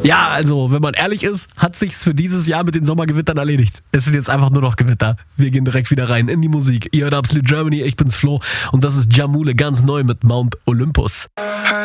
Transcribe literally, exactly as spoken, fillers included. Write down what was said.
Ja, also, wenn man ehrlich ist, hat sich's für dieses Jahr mit den Sommergewittern erledigt. Es sind jetzt einfach nur noch Gewitter. Wir gehen direkt wieder rein in die Musik. Ihr hört Absolute Germany, ich bin's Flo und das ist Jamule ganz neu mit Mount Olympus.